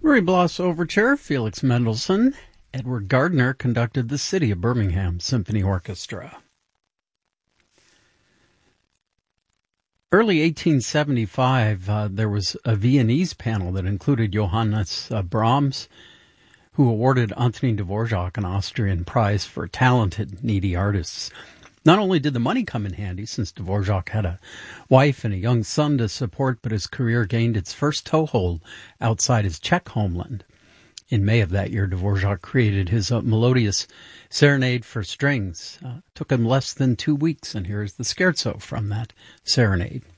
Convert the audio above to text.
Ruy Blas Overture, Felix Mendelssohn. Edward Gardner conducted the City of Birmingham Symphony Orchestra. Early 1875, there was a Viennese panel that included Johannes Brahms, who awarded Antonin Dvorak an Austrian prize for talented, needy artists. Not only did the money come in handy, since Dvorak had a wife and a young son to support, but his career gained its first toehold outside his Czech homeland. In May of that year, Dvorak created his melodious Serenade for Strings. Took him less than 2 weeks, and here's the scherzo from that serenade.